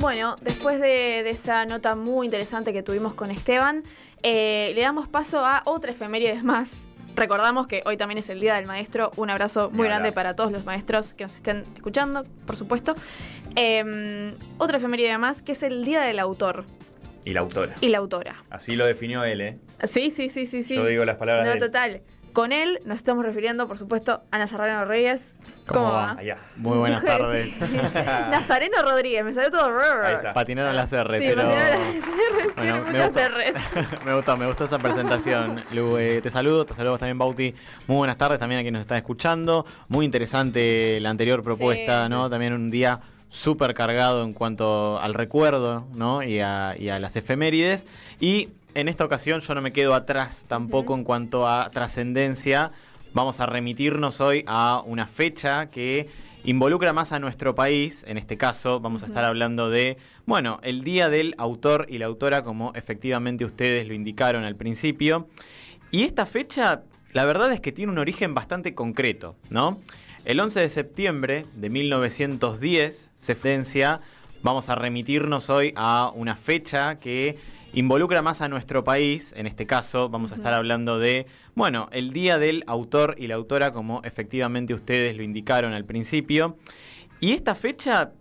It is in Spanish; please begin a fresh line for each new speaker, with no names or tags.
Bueno, después de esa nota muy interesante que tuvimos con Esteban, le damos paso a otra efeméride más. Recordamos que hoy también es el Día del Maestro. Un abrazo muy grande para todos los maestros que nos estén escuchando, por supuesto. Otra efeméride más, que es el Día del Autor.
Y la autora.
Y la autora.
Así lo definió él, ¿eh?
Sí.
Yo digo las palabras de él.
No, total. Con él nos estamos refiriendo, por supuesto, a Nazareno Reyes. ¿Cómo va?
Allá.
Muy buenas tardes.
Nazareno Rodríguez, me salió todo.
Ahí está.
Patinaron las R,
Sí,
pero...
patinaron las R,
Bueno,
muchas Rs.
me gustó esa presentación. Lu, te saludo también, Bauti. Muy buenas tardes también a quienes nos están escuchando. Muy interesante la anterior propuesta,
Sí.
¿no? También un día súper cargado en cuanto al recuerdo, ¿no? Y a las efemérides. Y en esta ocasión yo no me quedo atrás tampoco en cuanto a trascendencia. Vamos a remitirnos hoy a una fecha que involucra más a nuestro país. En este caso vamos a estar hablando de, bueno, el Día del Autor y la Autora, como efectivamente ustedes lo indicaron al principio. Y esta fecha, la verdad es que tiene un origen bastante concreto, ¿no? El 11 de septiembre de 1910 se evidencia, vamos a remitirnos hoy a una fecha que involucra más a nuestro país. En este caso vamos a estar hablando de, bueno, el Día del Autor y la Autora, como efectivamente ustedes lo indicaron al principio. Y esta fecha,